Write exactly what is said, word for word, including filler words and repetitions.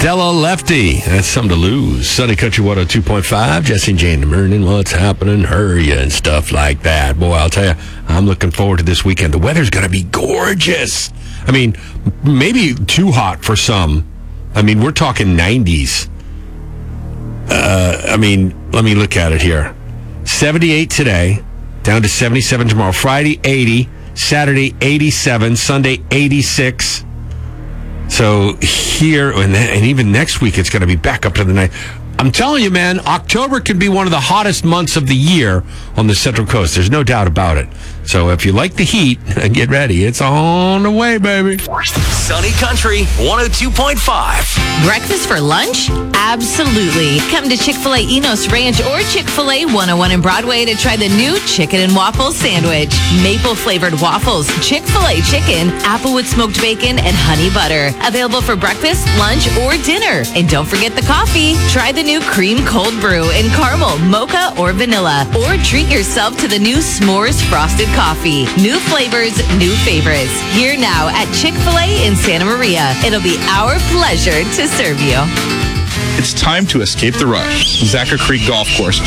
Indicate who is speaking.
Speaker 1: Della Lefty. That's something to lose. Sunny Country one oh two point five. Jesse and Jane in the morning. What's happening? Hurry and stuff like that. Boy, I'll tell you, I'm looking forward to this weekend. The weather's going to be gorgeous. I mean, maybe too hot for some. I mean, we're talking nineties. Uh, I mean, let me look at it here. seventy-eight today, down to seventy-seven tomorrow. Friday, eighty. Saturday, eighty-seven. Sunday, eighty-six. So here, and, then, and even next week, it's going to be back up to the night. I'm telling you, man, October can be one of the hottest months of the year on the Central Coast. There's no doubt about it. So if you like the heat, get ready. It's on the way, baby.
Speaker 2: Sunny Country one oh two point five.
Speaker 3: Breakfast for lunch? Absolutely. Come to Chick-fil-A Enos Ranch or Chick-fil-A one oh one in Broadway to try the new chicken and waffles sandwich. Maple flavored waffles, Chick-fil-A chicken, applewood smoked bacon, and honey butter. Available for breakfast, lunch, or dinner. And don't forget the coffee. Try the new cream cold brew in caramel, mocha, or vanilla. Or treat yourself to the new s'mores frosted coffee. New flavors, new favorites. Here now at Chick-fil-A in Santa Maria. It'll be our pleasure to serve you.
Speaker 4: It's time to escape the rush. Zachar Creek Golf Course,